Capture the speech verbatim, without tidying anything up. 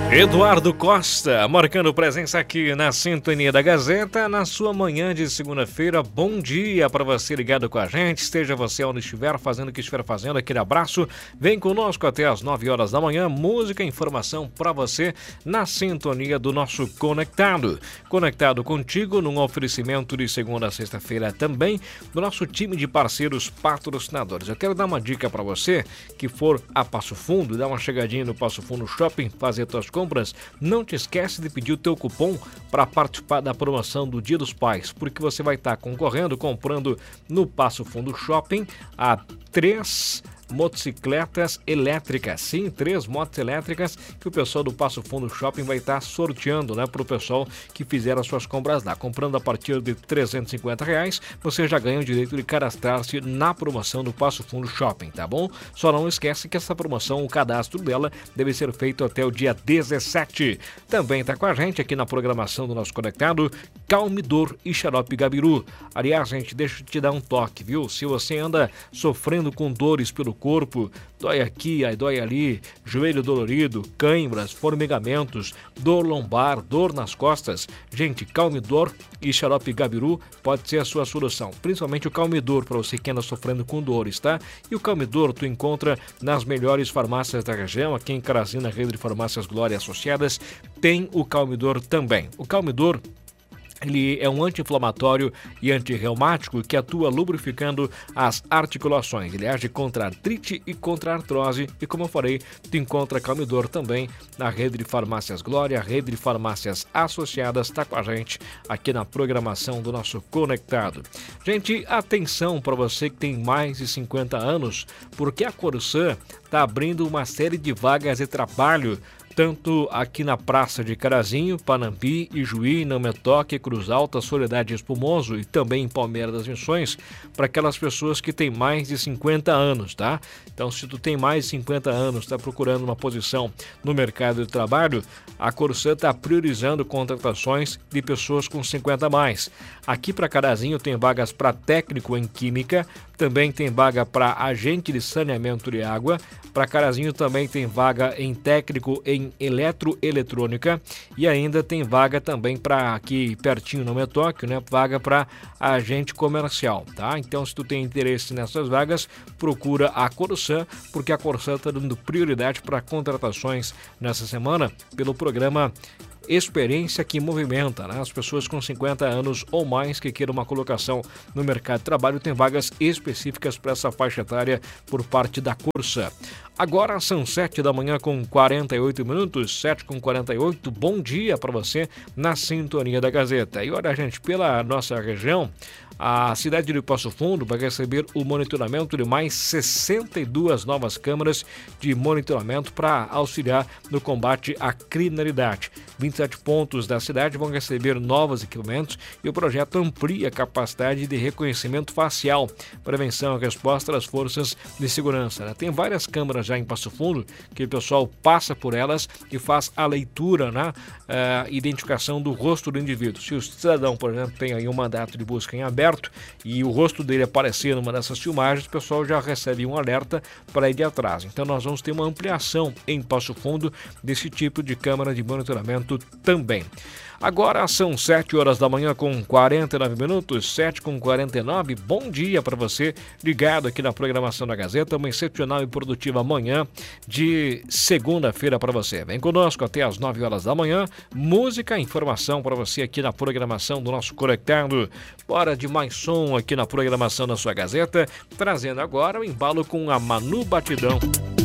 Eduardo Costa, marcando presença aqui na Sintonia da Gazeta, na sua manhã de segunda-feira. Bom dia para você ligado com a gente, esteja você onde estiver, fazendo o que estiver fazendo, aquele abraço. Vem conosco até as nove horas da manhã, música e informação para você na sintonia do nosso Conectado. Conectado contigo num oferecimento de segunda a sexta-feira também do nosso time de parceiros patrocinadores. Eu quero dar uma dica para você que for a Passo Fundo, dar uma chegadinha no Passo Fundo Shopping, fazer tuas compras, não te esquece de pedir o teu cupom para participar da promoção do Dia dos Pais, porque você vai estar concorrendo, comprando no Passo Fundo Shopping a três motocicletas elétricas, sim, três motos elétricas que o pessoal do Passo Fundo Shopping vai estar sorteando, né, para o pessoal que fizer as suas compras lá. Comprando a partir de trezentos e cinquenta reais, você já ganha o direito de cadastrar-se na promoção do Passo Fundo Shopping, tá bom? Só não esquece que essa promoção, o cadastro dela deve ser feito até o dia dezessete. Também está com a gente aqui na programação do nosso Conectado, Calmidor e Xarope Gabiru. Aliás, gente, deixa eu te dar um toque, viu? Se você anda sofrendo com dores pelo corpo, dói aqui, aí dói ali, joelho dolorido, cãibras, formigamentos, dor lombar, dor nas costas, gente, Calmidor e Xarope Gabiru pode ser a sua solução, principalmente o Calmidor para você que anda sofrendo com dores, tá? E o Calmidor tu encontra nas melhores farmácias da região, aqui em Carazinho, na rede de farmácias Glória Associadas, tem o Calmidor também. O Calmidor, ele é um anti-inflamatório e antirreumático que atua lubrificando as articulações. Ele age contra a artrite e contra a artrose. E como eu falei, tu encontra Calmidor também na rede de farmácias Glória, rede de farmácias associadas. Está com a gente aqui na programação do nosso Conectado. Gente, atenção para você que tem mais de cinquenta anos, porque a Corsã está abrindo uma série de vagas de trabalho tanto aqui na Praça de Carazinho, Panambi, Ijuí, Não Me Toque, Cruz Alta, Soledade e Espumoso e também em Palmeira das Missões, para aquelas pessoas que têm mais de cinquenta anos, tá? Então, se tu tem mais de cinquenta anos, está procurando uma posição no mercado de trabalho, a Corsã está priorizando contratações de pessoas com cinquenta a mais. Aqui para Carazinho tem vagas para técnico em Química, também tem vaga para agente de saneamento de água, para Carazinho também tem vaga em técnico em eletroeletrônica e ainda tem vaga também para aqui pertinho no Metóquio, né? Vaga para agente comercial, tá? Então, se tu tem interesse nessas vagas, procura a Corsã, porque a Corsã está dando prioridade para contratações nessa semana pelo programa Experiência que Movimenta, né? As pessoas com cinquenta anos ou mais que queiram uma colocação no mercado de trabalho tem vagas específicas para essa faixa etária por parte da Corsã. Agora são sete da manhã com quarenta e oito minutos, sete com quarenta e oito. Bom dia para você na sintonia da Gazeta. E olha, gente, pela nossa região, a cidade de Passo Fundo vai receber o monitoramento de mais sessenta e duas novas câmaras de monitoramento para auxiliar no combate à criminalidade. vinte e sete pontos da cidade vão receber novos equipamentos e o projeto amplia a capacidade de reconhecimento facial, prevenção e resposta das forças de segurança, né? Tem várias câmaras já em Passo Fundo que o pessoal passa por elas e faz a leitura, né? A identificação do rosto do indivíduo. Se o cidadão, por exemplo, tem aí um mandato de busca em aberto e o rosto dele aparecer numa dessas filmagens, o pessoal já recebe um alerta para ir atrás. Então nós vamos ter uma ampliação em Passo Fundo desse tipo de câmara de monitoramento também. Agora são sete horas da manhã com quarenta e nove minutos, sete com quarenta e nove. Bom dia para você ligado aqui na programação da Gazeta, uma excepcional e produtiva manhã de segunda-feira para você. Vem conosco até as nove horas da manhã, música e informação para você aqui na programação do nosso Conectado. Bora de mais som aqui na programação da sua Gazeta, trazendo agora o embalo com a Manu Batidão.